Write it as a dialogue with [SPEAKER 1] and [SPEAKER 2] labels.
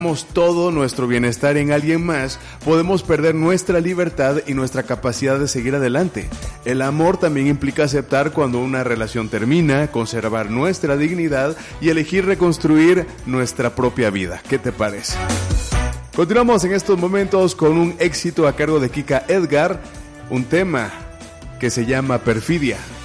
[SPEAKER 1] todo nuestro bienestar en alguien más, podemos perder nuestra libertad y nuestra capacidad de seguir adelante. El amor también implica aceptar cuando una relación termina, conservar nuestra dignidad y elegir reconstruir nuestra propia vida. ¿Qué te parece? Continuamos en estos momentos con un éxito a cargo de Kika Edgar, un tema que se llama Perfidia.